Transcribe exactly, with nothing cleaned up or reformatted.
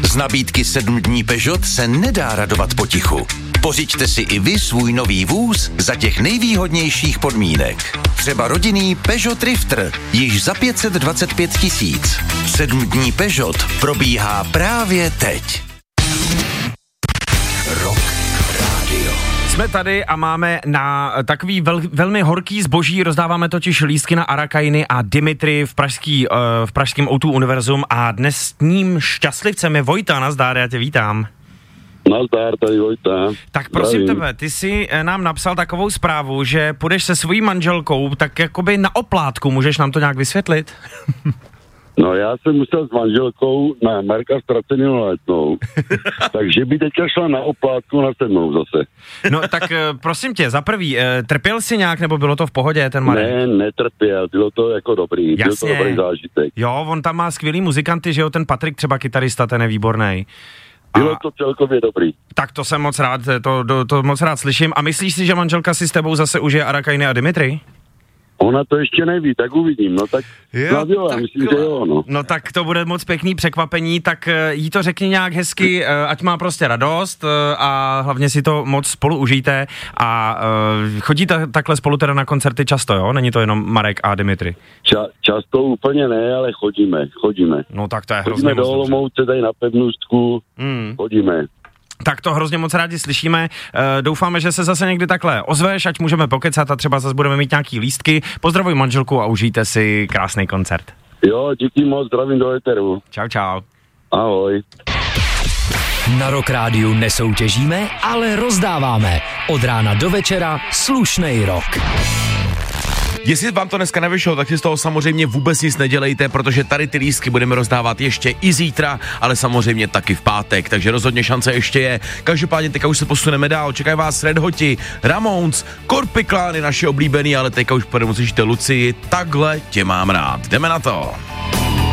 Z nabídky sedm dní Peugeot se nedá radovat potichu. Pořiďte si i vy svůj nový vůz za těch nejvýhodnějších podmínek. Třeba rodinný Peugeot Drifter, již za pět set dvacet pět tisíc. Sedm dní Peugeot probíhá právě teď. Rock Radio. Jsme tady a máme na takový vel, velmi horký zboží, rozdáváme totiž lístky na Arakainy a Dimitri v, pražský, uh, v pražském ó dva Univerzum a dnes s ním šťastlivcem je Vojta. Nazdár, já tě vítám. Nazdár, tady Vojta. Tak prosím Zdravím. tebe, ty jsi nám napsal takovou zprávu, že půjdeš se svojí manželkou, tak jakoby na oplátku, můžeš nám to nějak vysvětlit? No já jsem musel s manželkou na Marka Ztraceného Letnou, takže by teďka šla na oplátku na sedmou zase. No tak prosím tě, za prvý, trpěl jsi nějak, nebo bylo to v pohodě, ten Marek? Ne, netrpěl, bylo to jako dobrý, Jasně. byl to dobrý zážitek. Jo, on tam má skvělý muzikanty, že jo, ten Patrik třeba kytarista, ten je výborný. Bylo to celkově dobrý. Tak to jsem moc rád, to, to, to moc rád slyším. A myslíš si, že manželka si s tebou zase užije Arakainy a Dimitri? Ona to ještě neví, tak uvidím, no tak jo, jo já myslím, že jo, no. No tak to bude moc pěkný překvapení, tak jí to řekni nějak hezky, ať má prostě radost a hlavně si to moc spolu užijte a chodíte takhle spolu teda na koncerty často, jo? Není to jenom Marek a Dimitri? Ča, často úplně ne, ale chodíme, chodíme. No tak to je chodíme hrozně do moc Olomouce, tady na Pevnůstku, hmm. chodíme. Tak to hrozně moc rádi slyšíme. E, doufáme, že se zase někdy takhle ozveš, ať můžeme pokecat a třeba zase budeme mít nějaký lístky. Pozdravuj manželku a užijte si krásný koncert. Jo, díky moc, zdravím do éteru. Čau, čau. Ahoj. Na Rock Rádiu nesoutěžíme, ale rozdáváme. Od rána do večera slušnej rock. Jestli vám to dneska nevyšlo, tak si z toho samozřejmě vůbec nic nedělejte, protože tady ty lístky budeme rozdávat ještě i zítra, ale samozřejmě taky v pátek, takže rozhodně šance ještě je. Každopádně teďka už se posuneme dál, čekají vás Red Hoti, Ramones, Korpiklány, naši oblíbený, ale teďka už půjdeme uslyšíte Lucii, Takhle tě mám rád. Jdeme na to.